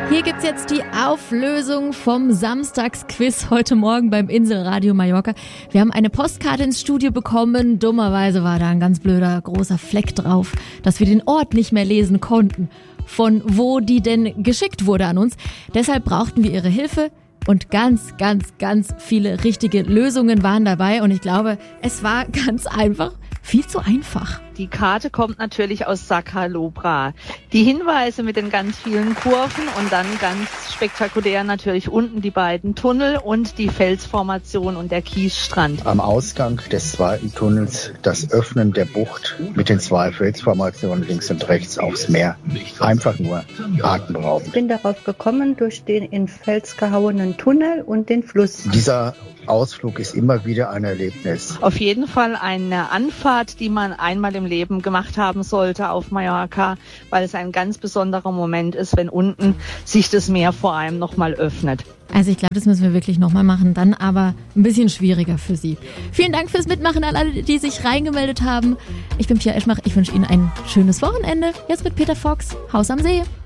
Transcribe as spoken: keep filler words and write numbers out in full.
Hier gibt's jetzt die Auflösung vom Samstagsquiz heute Morgen beim Inselradio Mallorca. Wir haben eine Postkarte ins Studio bekommen. Dummerweise war da ein ganz blöder großer Fleck drauf, dass wir den Ort nicht mehr lesen konnten, von wo die denn geschickt wurde an uns. Deshalb brauchten wir Ihre Hilfe. Und ganz, ganz, ganz viele richtige Lösungen waren dabei. Und ich glaube, es war ganz einfach, viel zu einfach. Die Karte kommt natürlich aus Sacalobra. Die Hinweise mit den ganz vielen Kurven und dann ganz spektakulär natürlich unten die beiden Tunnel und die Felsformation und der Kiesstrand. Am Ausgang des zweiten Tunnels das Öffnen der Bucht mit den zwei Felsformationen links und rechts aufs Meer. Einfach nur atemberaubend. Ich bin darauf gekommen durch den in Fels gehauenen Tunnel und den Fluss. Dieser Ausflug ist immer wieder ein Erlebnis. Auf jeden Fall eine Anfahrt, die man einmal im Leben gemacht haben sollte auf Mallorca, weil es ein ganz besonderer Moment ist, wenn unten sich das Meer vor allem nochmal öffnet. Also ich glaube, das müssen wir wirklich nochmal machen, dann aber ein bisschen schwieriger für Sie. Vielen Dank fürs Mitmachen an alle, die sich reingemeldet haben. Ich bin Pia Eschmach, ich wünsche Ihnen ein schönes Wochenende. Jetzt mit Peter Fox, Haus am See.